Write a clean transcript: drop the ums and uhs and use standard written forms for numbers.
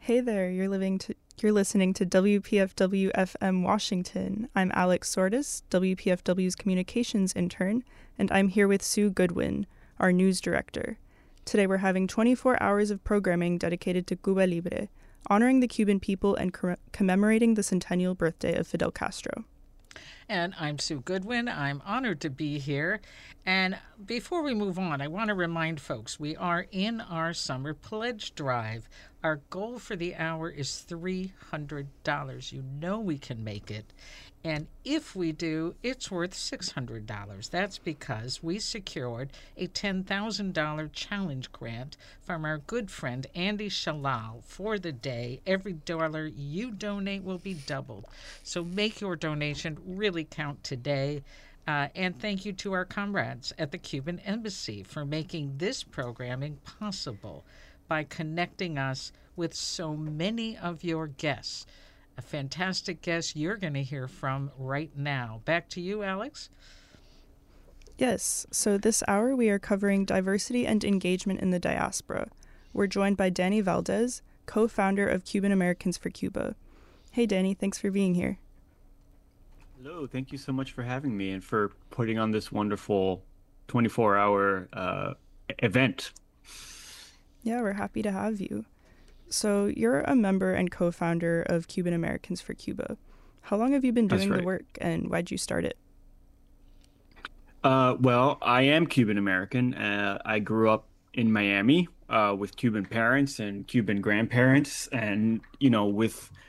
Hey there, you're listening to WPFW FM Washington. I'm Alex Sortis, WPFW's communications intern, and I'm here with Sue Goodwin, our news director. Today we're having 24 hours of programming dedicated to Cuba Libre, honoring the Cuban people and commemorating the centennial birthday of Fidel Castro. And I'm Sue Goodwin. I'm honored to be here. And before we move on, I want to remind folks we are in our summer pledge drive. Our goal for the hour is $300. You know we can make it. And if we do, it's worth $600. That's because we secured a $10,000 challenge grant from our good friend Andy Shalal for the day. Every dollar you donate will be doubled. So make your donation really count today. And thank you to our comrades at the Cuban Embassy for making this programming possible by connecting us with so many of your guests. A fantastic guest you're going to hear from right now. Back to you, Alex. Yes, so this hour we are covering diversity and engagement in the diaspora. We're joined by Danny Valdez, co-founder of Cuban Americans for Cuba. Hey, Danny, thanks for being here. Hello, thank you so much for having me and for putting on this wonderful 24-hour event. Yeah, we're happy to have you. So you're a member and co-founder of Cuban Americans for Cuba. How long have you been doing the work, and why'd you start it? Well, I am Cuban American. I grew up in Miami with Cuban parents and Cuban grandparents, and with